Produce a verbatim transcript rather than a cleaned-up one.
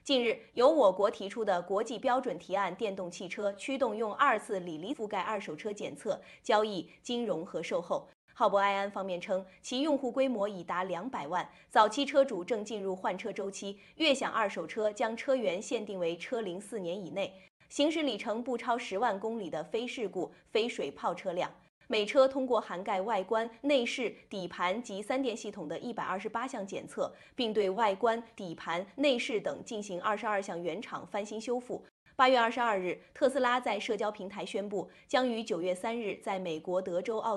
近日，由我国提出的国际标准提案电动汽车驱动用二次锂离覆盖二手车检测、交易、金融和售后。浩博埃安方面称，其用户规模已达两百万，早期车主正进入换车周期，悦享二手车将车源限定为车龄四年以内，行驶里程不超十万公里的非事故、非水泡车辆。每车通过涵盖外观、内饰、底盘及三电系统的一百二十八项检测，并对外观、底盘、内饰等进行二十二项原厂翻新修复。八月二十二日，特斯拉在社交平台宣布，将于九月三日在美国德州奥